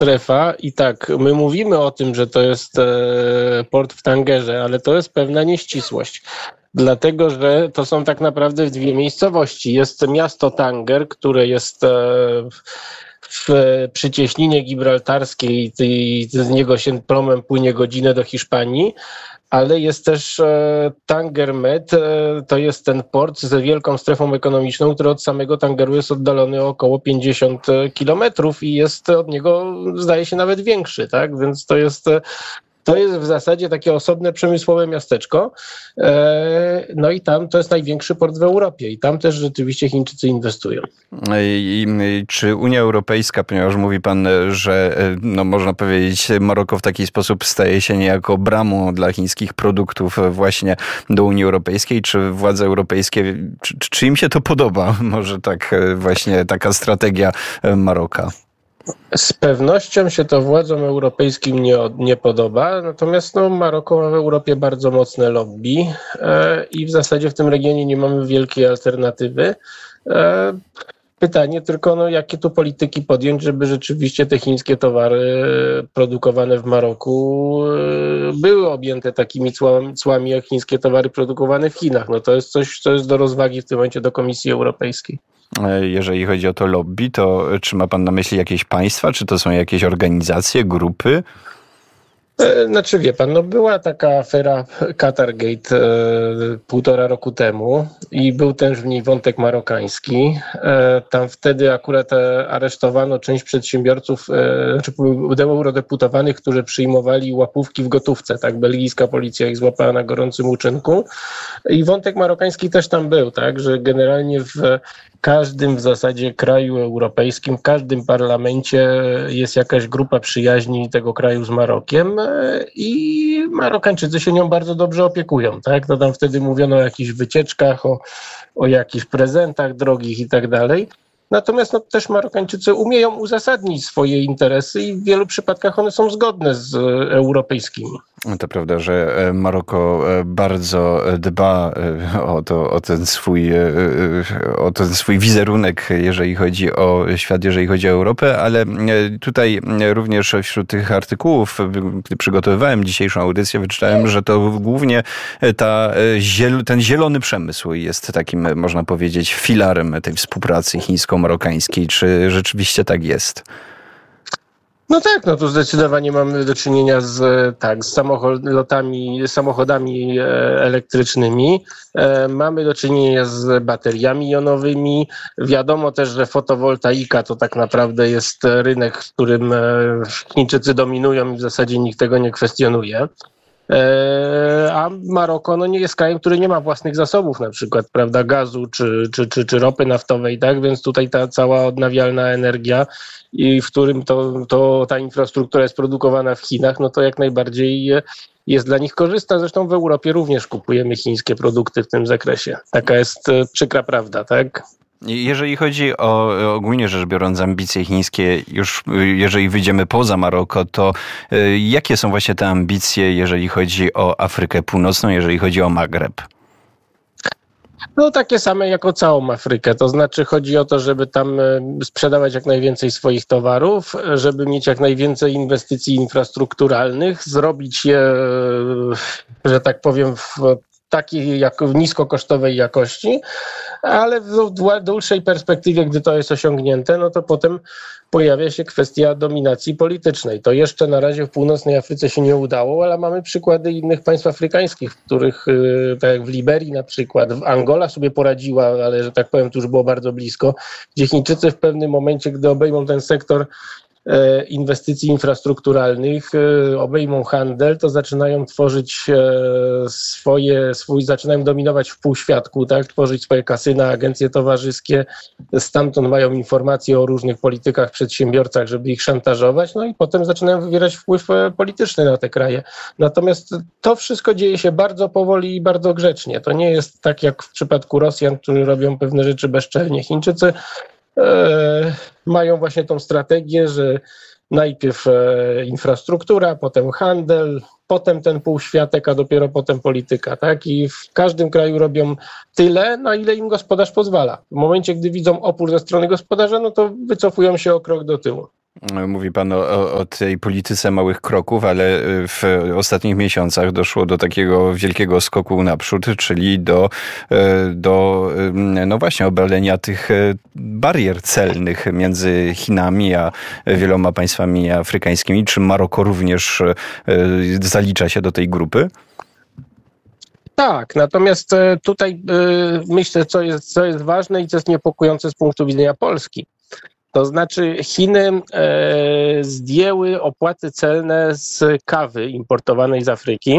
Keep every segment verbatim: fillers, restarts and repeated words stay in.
strefa i tak, my mówimy o tym, że to jest e, port w Tangerze, ale to jest pewna nieścisłość. Dlatego, że to są tak naprawdę dwie miejscowości. Jest miasto Tanger, które jest e, w przycieśninie gibraltarskiej i z niego się promem płynie godzinę do Hiszpanii, ale jest też e, Tanger Med, e, to jest ten port ze wielką strefą ekonomiczną, który od samego Tangeru jest oddalony o około pięćdziesiąt kilometrów i jest od niego, zdaje się, nawet większy, tak? Więc to jest... E, To jest w zasadzie takie osobne przemysłowe miasteczko. No i tam to jest największy port w Europie i tam też rzeczywiście Chińczycy inwestują. I, i, czy Unia Europejska, ponieważ mówi pan, że no można powiedzieć Maroko w taki sposób staje się niejako bramą dla chińskich produktów właśnie do Unii Europejskiej, czy władze europejskie, czy, czy im się to podoba? Może tak właśnie taka strategia Maroka? Z pewnością się to władzom europejskim nie, nie podoba, natomiast no, Maroko ma w Europie bardzo mocne lobby e, i w zasadzie w tym regionie nie mamy wielkiej alternatywy. E, pytanie tylko, no, jakie tu polityki podjąć, żeby rzeczywiście te chińskie towary produkowane w Maroku e, były objęte takimi cłami, cłami jak chińskie towary produkowane w Chinach. No, to jest coś, co jest do rozwagi w tym momencie do Komisji Europejskiej. Jeżeli chodzi o to lobby, to czy ma pan na myśli jakieś państwa, czy to są jakieś organizacje, grupy? Znaczy wie pan, no była taka afera Qatargate e, półtora roku temu i był też w niej wątek marokański. E, tam wtedy akurat e, aresztowano część przedsiębiorców, e, znaczy eurodeputowanych, którzy przyjmowali łapówki w gotówce. Tak, belgijska policja ich złapała na gorącym uczynku. I wątek marokański też tam był, tak, że generalnie w każdym w zasadzie kraju europejskim, w każdym parlamencie jest jakaś grupa przyjaźni tego kraju z Marokiem i Marokańczycy się nią bardzo dobrze opiekują. Tak? To tam wtedy mówiono o jakichś wycieczkach, o, o jakichś prezentach drogich i tak dalej. Natomiast no, też Marokańczycy umieją uzasadnić swoje interesy i w wielu przypadkach one są zgodne z europejskimi. To prawda, że Maroko bardzo dba o, to, o, ten swój, o ten swój wizerunek, jeżeli chodzi o świat, jeżeli chodzi o Europę, ale tutaj również wśród tych artykułów, gdy przygotowywałem dzisiejszą audycję, wyczytałem, że to głównie ta, ten zielony przemysł jest takim, można powiedzieć, filarem tej współpracy chińsko-marokańskiej. Czy rzeczywiście tak jest? No tak, no tu zdecydowanie mamy do czynienia z, tak, z samochodami, samochodami elektrycznymi. Mamy do czynienia z bateriami jonowymi. Wiadomo też, że fotowoltaika to tak naprawdę jest rynek, w którym Chińczycy dominują i w zasadzie nikt tego nie kwestionuje. A Maroko no nie jest krajem, który nie ma własnych zasobów, na przykład, prawda, gazu czy, czy, czy, czy ropy naftowej, tak? Więc tutaj ta cała odnawialna energia, i w którym to, to ta infrastruktura jest produkowana w Chinach, no to jak najbardziej jest dla nich korzystna. Zresztą w Europie również kupujemy chińskie produkty w tym zakresie. Taka jest przykra prawda, tak? Jeżeli chodzi o ogólnie rzecz biorąc ambicje chińskie, już jeżeli wyjdziemy poza Maroko, to jakie są właśnie te ambicje, jeżeli chodzi o Afrykę Północną, jeżeli chodzi o Magreb? No takie same jak o całą Afrykę, to znaczy chodzi o to, żeby tam sprzedawać jak najwięcej swoich towarów, żeby mieć jak najwięcej inwestycji infrastrukturalnych, zrobić je, że tak powiem, w takiej jako niskokosztowej jakości, ale w dłuższej perspektywie, gdy to jest osiągnięte, no to potem pojawia się kwestia dominacji politycznej. To jeszcze na razie w północnej Afryce się nie udało, ale mamy przykłady innych państw afrykańskich, w których, tak jak w Liberii na przykład, w Angola sobie poradziła, ale że tak powiem, to już było bardzo blisko, gdzie Chińczycy w pewnym momencie, gdy obejmą ten sektor inwestycji infrastrukturalnych, obejmą handel, to zaczynają tworzyć swoje, swój, zaczynają dominować w półświadku, tak, tworzyć swoje kasyna, agencje towarzyskie, stamtąd mają informacje o różnych politykach, przedsiębiorcach, żeby ich szantażować, no i potem zaczynają wywierać wpływ polityczny na te kraje. Natomiast to wszystko dzieje się bardzo powoli i bardzo grzecznie. To nie jest tak jak w przypadku Rosjan, którzy robią pewne rzeczy bezczelnie. Chińczycy E, mają właśnie tą strategię, że najpierw e, infrastruktura, potem handel, potem ten półświatek, a dopiero potem polityka, tak? I w każdym kraju robią tyle, na ile im gospodarz pozwala. W momencie, gdy widzą opór ze strony gospodarza, no to wycofują się o krok do tyłu. Mówi pan o, o tej polityce małych kroków, ale w ostatnich miesiącach doszło do takiego wielkiego skoku naprzód, czyli do, do no właśnie obalenia tych barier celnych między Chinami a wieloma państwami afrykańskimi. Czy Maroko również zalicza się do tej grupy? Tak, natomiast tutaj myślę, co jest, co jest ważne i co jest niepokojące z punktu widzenia Polski. To znaczy Chiny e, zdjęły opłaty celne z kawy importowanej z Afryki,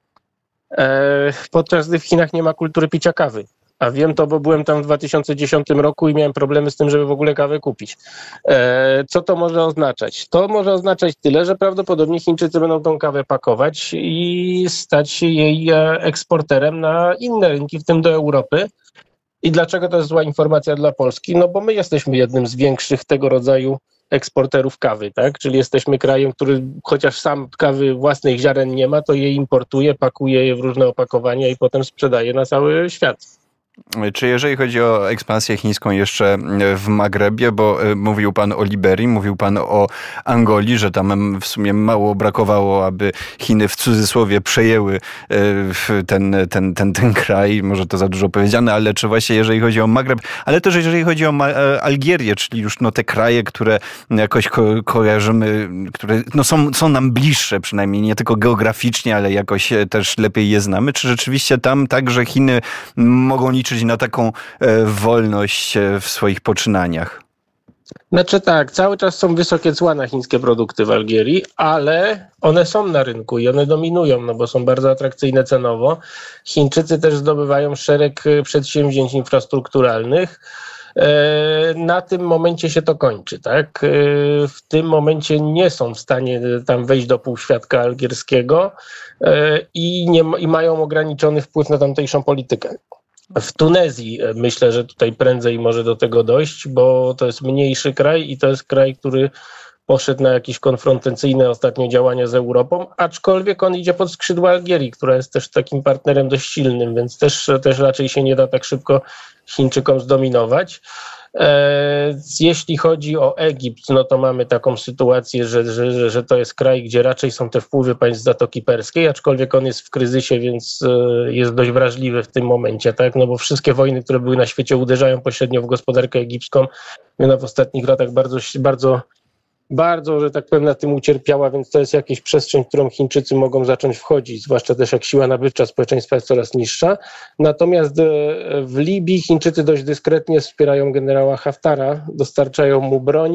e, podczas gdy w Chinach nie ma kultury picia kawy. A wiem to, bo byłem tam w dwa tysiące dziesiątym roku i miałem problemy z tym, żeby w ogóle kawę kupić. E, co to może oznaczać? To może oznaczać tyle, że prawdopodobnie Chińczycy będą tą kawę pakować i stać się jej eksporterem na inne rynki, w tym do Europy. I dlaczego to jest zła informacja dla Polski? No bo my jesteśmy jednym z większych tego rodzaju eksporterów kawy, tak? Czyli jesteśmy krajem, który chociaż sam kawy własnych ziaren nie ma, to je importuje, pakuje je w różne opakowania i potem sprzedaje na cały świat. Czy jeżeli chodzi o ekspansję chińską jeszcze w Magrebie, bo mówił pan o Liberii, mówił pan o Angolii, że tam w sumie mało brakowało, aby Chiny w cudzysłowie przejęły ten, ten, ten, ten kraj, może to za dużo powiedziane, ale czy właśnie jeżeli chodzi o Magreb, ale też jeżeli chodzi o Algierię, czyli już no te kraje, które jakoś ko- kojarzymy, które no są, są nam bliższe przynajmniej, nie tylko geograficznie, ale jakoś też lepiej je znamy, czy rzeczywiście tam także Chiny mogą liczyć na taką e, wolność e, w swoich poczynaniach? Znaczy tak, cały czas są wysokie cła na chińskie produkty w Algierii, ale one są na rynku i one dominują, no bo są bardzo atrakcyjne cenowo. Chińczycy też zdobywają szereg przedsięwzięć infrastrukturalnych. Na tym momencie się to kończy, tak? W tym momencie nie są w stanie tam wejść do półświadka algierskiego i, nie, i mają ograniczony wpływ na tamtejszą politykę. W Tunezji myślę, że tutaj prędzej może do tego dojść, bo to jest mniejszy kraj i to jest kraj, który poszedł na jakieś konfrontacyjne ostatnio działania z Europą, aczkolwiek on idzie pod skrzydła Algierii, która jest też takim partnerem dość silnym, więc też, też raczej się nie da tak szybko Chińczykom zdominować. Jeśli chodzi o Egipt, no to mamy taką sytuację, że, że, że to jest kraj, gdzie raczej są te wpływy państw Zatoki Perskiej, aczkolwiek on jest w kryzysie, więc jest dość wrażliwy w tym momencie, tak? No bo wszystkie wojny, które były na świecie, uderzają pośrednio w gospodarkę egipską. Ona w ostatnich latach bardzo, bardzo bardzo, że tak powiem, na tym ucierpiała, więc to jest jakaś przestrzeń, w którą Chińczycy mogą zacząć wchodzić, zwłaszcza też jak siła nabywcza społeczeństwa jest coraz niższa. Natomiast w Libii Chińczycy dość dyskretnie wspierają generała Haftara, dostarczają mu broń.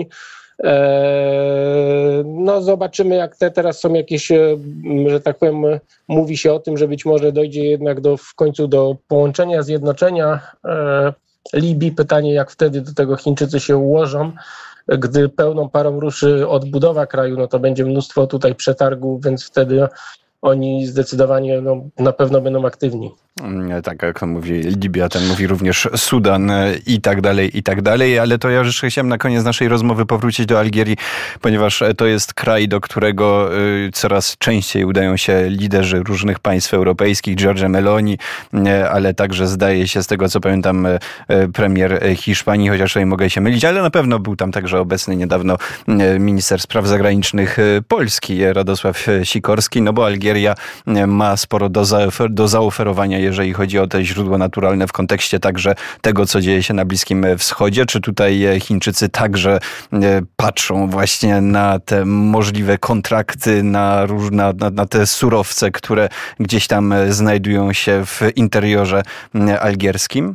No zobaczymy, jak te teraz są jakieś, że tak powiem, mówi się o tym, że być może dojdzie jednak do, w końcu do połączenia, zjednoczenia Libii. Pytanie, jak wtedy do tego Chińczycy się ułożą. Gdy pełną parą ruszy odbudowa kraju, no to będzie mnóstwo tutaj przetargów, więc wtedy oni zdecydowanie no, na pewno będą aktywni. Tak jak on mówi Libia, ten mówi również Sudan i tak dalej, i tak dalej, ale to ja już chciałem na koniec naszej rozmowy powrócić do Algierii, ponieważ to jest kraj, do którego coraz częściej udają się liderzy różnych państw europejskich, Giorgia Meloni, ale także zdaje się, z tego co pamiętam, premier Hiszpanii, chociaż tutaj mogę się mylić, ale na pewno był tam także obecny niedawno minister spraw zagranicznych Polski, Radosław Sikorski, no bo Algieria ma sporo do, zaofer- do zaoferowania, jeżeli chodzi o te źródła naturalne w kontekście także tego, co dzieje się na Bliskim Wschodzie. Czy tutaj Chińczycy także patrzą właśnie na te możliwe kontrakty, na, różne, na, na te surowce, które gdzieś tam znajdują się w interiorze algierskim?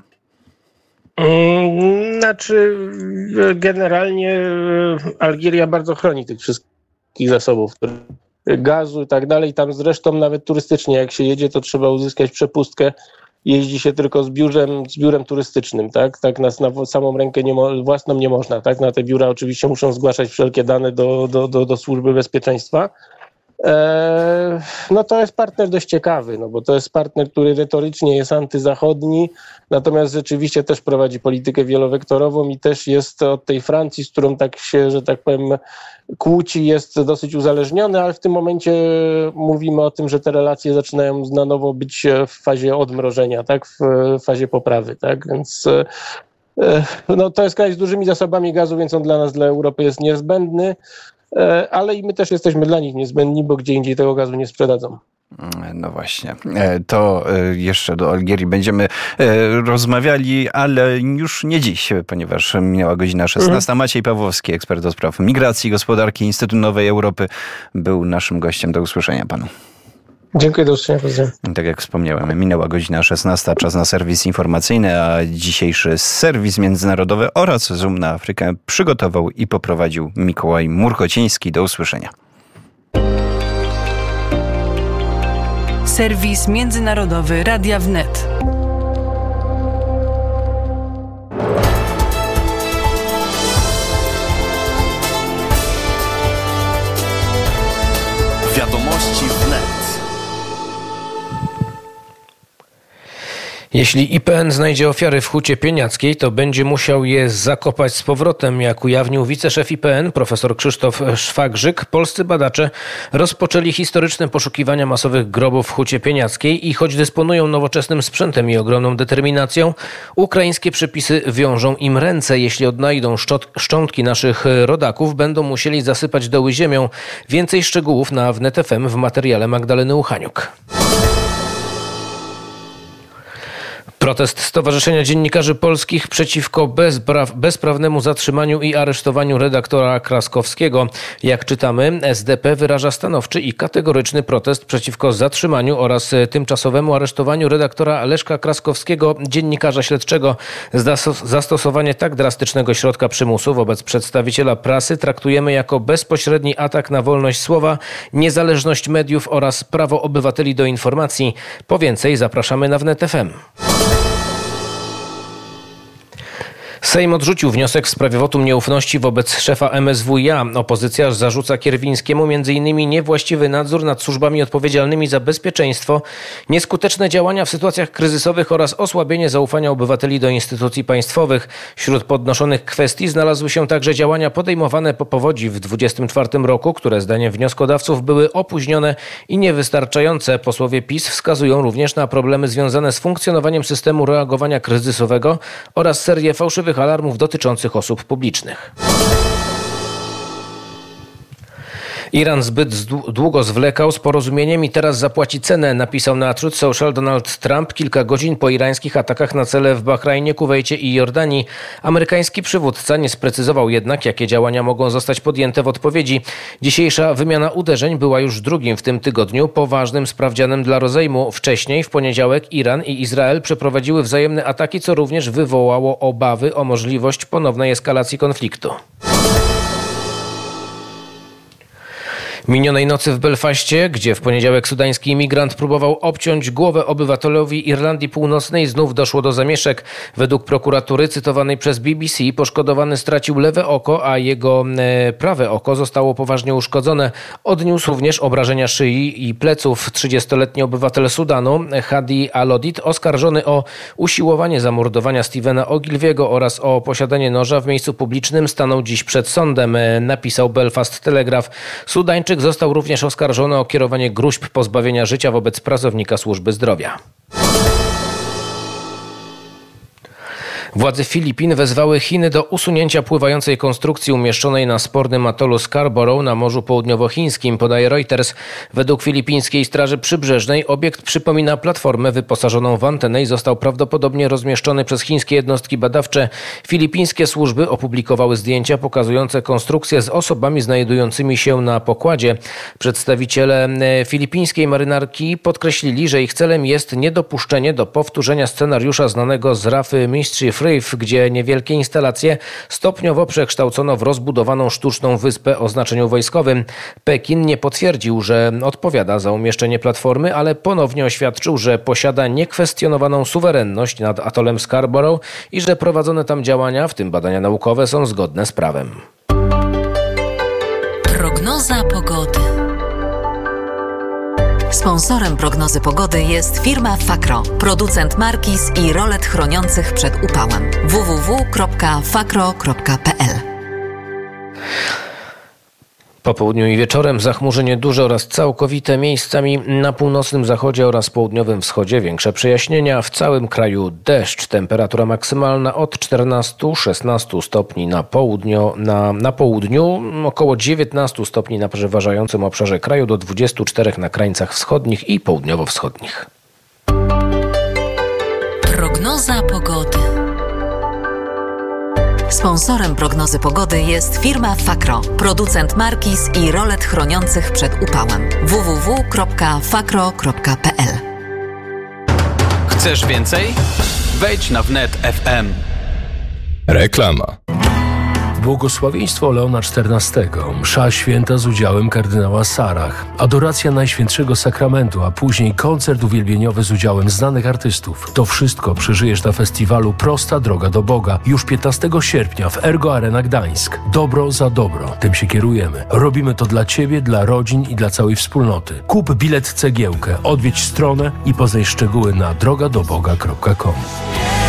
Znaczy, generalnie Algieria bardzo chroni tych wszystkich zasobów, gazu i tak dalej. Tam zresztą nawet turystycznie, jak się jedzie, to trzeba uzyskać przepustkę. Jeździ się tylko z biurem, z biurem turystycznym, tak? Tak nas na samą rękę nie mo- własną nie można, tak? Na te biura oczywiście muszą zgłaszać wszelkie dane do, do, do, do służby bezpieczeństwa. Eee, no to jest partner dość ciekawy, no bo to jest partner, który retorycznie jest antyzachodni, natomiast rzeczywiście też prowadzi politykę wielowektorową i też jest od tej Francji, z którą tak się, że tak powiem, kłóci, jest dosyć uzależniony, ale w tym momencie mówimy o tym, że te relacje zaczynają na nowo być w fazie odmrożenia, tak, w fazie poprawy, tak, więc No, to jest kraj z dużymi zasobami gazu, więc on dla nas, dla Europy jest niezbędny, ale i my też jesteśmy dla nich niezbędni, bo gdzie indziej tego gazu nie sprzedadzą. No właśnie, to jeszcze do Algierii będziemy rozmawiali, ale już nie dziś, ponieważ minęła godzina szesnasta. Maciej Pawłowski, ekspert do spraw migracji i gospodarki Instytutu Nowej Europy, był naszym gościem. Do usłyszenia panu. Dziękuję, do usłyszenia. Pozdrawiam. Tak jak wspomniałem, minęła godzina szesnasta, czas na serwis informacyjny, a dzisiejszy serwis międzynarodowy oraz Zoom na Afrykę przygotował i poprowadził Mikołaj Murkociński. Do usłyszenia. Serwis międzynarodowy Radia Wnet. Wiadomości wnet. Jeśli I P N znajdzie ofiary w Hucie Pieniackiej, to będzie musiał je zakopać z powrotem, jak ujawnił wiceszef I P N profesor Krzysztof Szwagrzyk. Polscy badacze rozpoczęli historyczne poszukiwania masowych grobów w Hucie Pieniackiej i choć dysponują nowoczesnym sprzętem i ogromną determinacją, ukraińskie przepisy wiążą im ręce. Jeśli odnajdą szczątki naszych rodaków, będą musieli zasypać doły ziemią. Więcej szczegółów na Wnet F M w materiale Magdaleny Uchaniuk. Protest Stowarzyszenia Dziennikarzy Polskich przeciwko bezpraw, bezprawnemu zatrzymaniu i aresztowaniu redaktora Kraskowskiego. Jak czytamy, S D P wyraża stanowczy i kategoryczny protest przeciwko zatrzymaniu oraz tymczasowemu aresztowaniu redaktora Leszka Kraskowskiego, dziennikarza śledczego. Zastosowanie tak drastycznego środka przymusu wobec przedstawiciela prasy traktujemy jako bezpośredni atak na wolność słowa, niezależność mediów oraz prawo obywateli do informacji. Po więcej zapraszamy na Wnet F M. Sejm odrzucił wniosek w sprawie wotum nieufności wobec szefa M S W iA. Opozycja zarzuca Kierwińskiemu m.in. niewłaściwy nadzór nad służbami odpowiedzialnymi za bezpieczeństwo, nieskuteczne działania w sytuacjach kryzysowych oraz osłabienie zaufania obywateli do instytucji państwowych. Wśród podnoszonych kwestii znalazły się także działania podejmowane po powodzi w dwudziestym czwartym roku, które zdaniem wnioskodawców były opóźnione i niewystarczające. Posłowie PiS wskazują również na problemy związane z funkcjonowaniem systemu reagowania kryzysowego oraz serię fałszywych alarmów dotyczących osób publicznych. Iran zbyt długo zwlekał z porozumieniem i teraz zapłaci cenę, napisał na Truth Social Donald Trump kilka godzin po irańskich atakach na cele w Bahrajnie, Kuwejcie i Jordanii. Amerykański przywódca nie sprecyzował jednak, jakie działania mogą zostać podjęte w odpowiedzi. Dzisiejsza wymiana uderzeń była już drugim w tym tygodniu poważnym sprawdzianem dla rozejmu. Wcześniej, w poniedziałek, Iran i Izrael przeprowadziły wzajemne ataki, co również wywołało obawy o możliwość ponownej eskalacji konfliktu. Minionej nocy w Belfaście, gdzie w poniedziałek sudański imigrant próbował obciąć głowę obywatelowi Irlandii Północnej, znów doszło do zamieszek. Według prokuratury cytowanej przez B B C poszkodowany stracił lewe oko, a jego e, prawe oko zostało poważnie uszkodzone. Odniósł również obrażenia szyi i pleców. trzydziestoletni obywatel Sudanu, Hadi Alodit, oskarżony o usiłowanie zamordowania Stevena Ogilviego oraz o posiadanie noża w miejscu publicznym, stanął dziś przed sądem, e, napisał Belfast Telegraph. Sudańczyk został również oskarżony o kierowanie gróźb pozbawienia życia wobec pracownika służby zdrowia. Władze Filipin wezwały Chiny do usunięcia pływającej konstrukcji umieszczonej na spornym atolu Scarborough na Morzu Południowochińskim, podaje Reuters. Według filipińskiej Straży Przybrzeżnej obiekt przypomina platformę wyposażoną w antenę i został prawdopodobnie rozmieszczony przez chińskie jednostki badawcze. Filipińskie służby opublikowały zdjęcia pokazujące konstrukcję z osobami znajdującymi się na pokładzie. Przedstawiciele filipińskiej marynarki podkreślili, że ich celem jest niedopuszczenie do powtórzenia scenariusza znanego z rafy Mischief Reef, gdzie niewielkie instalacje stopniowo przekształcono w rozbudowaną sztuczną wyspę o znaczeniu wojskowym. Pekin nie potwierdził, że odpowiada za umieszczenie platformy, ale ponownie oświadczył, że posiada niekwestionowaną suwerenność nad atolem Scarborough i że prowadzone tam działania, w tym badania naukowe, są zgodne z prawem. Prognoza pogody. Sponsorem prognozy pogody jest firma Fakro, producent markiz i rolet chroniących przed upałem. w w w kropka fakro kropka p l. Po południu i wieczorem zachmurzenie duże oraz całkowite, miejscami na północnym zachodzie oraz południowym wschodzie większe przejaśnienia. W całym kraju deszcz. Temperatura maksymalna od czternastu do szesnastu stopni na południu, na, na południu, około dziewiętnastu stopni na przeważającym obszarze kraju, do dwudziestu czterech na krańcach wschodnich i południowo-wschodnich. Prognoza pogody. Sponsorem prognozy pogody jest firma Fakro, producent markiz i rolet chroniących przed upałem. w w w kropka fakro kropka p l. Chcesz więcej? Wejdź na wnet kropka f m. Reklama. Błogosławieństwo Leona czternastego, msza święta z udziałem kardynała Sarach, adoracja Najświętszego Sakramentu, a później koncert uwielbieniowy z udziałem znanych artystów. To wszystko przeżyjesz na festiwalu Prosta Droga do Boga już piętnastego sierpnia w Ergo Arena Gdańsk. Dobro za dobro. Tym się kierujemy. Robimy to dla Ciebie, dla rodzin i dla całej wspólnoty. Kup bilet cegiełkę, odwiedź stronę i poznaj szczegóły na droga do boga kropka com.